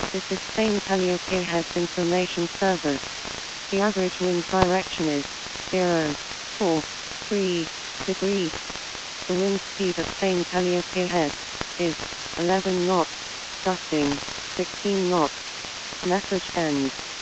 This is Spain Calliope Heads Information Service. The average wind direction is 0.43 degrees. The wind speed at Spain Calliope Head is 11 knots, gusting 16 knots. Message ends.